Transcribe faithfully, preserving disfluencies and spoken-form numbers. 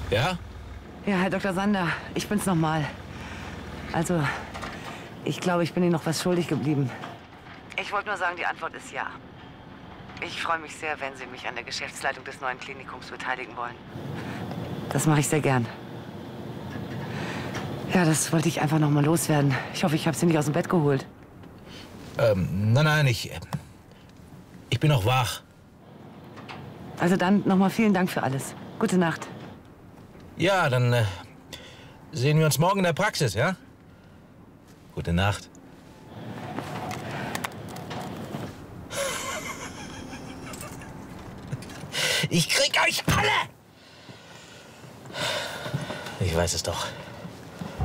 Ja? Ja, Herr Doktor Sander, ich bin's nochmal. Also, ich glaube, ich bin Ihnen noch was schuldig geblieben. Ich wollte nur sagen, die Antwort ist ja. Ich freue mich sehr, wenn Sie mich an der Geschäftsleitung des neuen Klinikums beteiligen wollen. Das mache ich sehr gern. Ja, das wollte ich einfach noch mal loswerden. Ich hoffe, ich habe Sie nicht aus dem Bett geholt. Ähm, nein, nein, ich... Ich bin noch wach. Also dann noch mal vielen Dank für alles. Gute Nacht. Ja, dann äh, sehen wir uns morgen in der Praxis, ja? Gute Nacht. Ich krieg euch alle! Ich weiß es doch.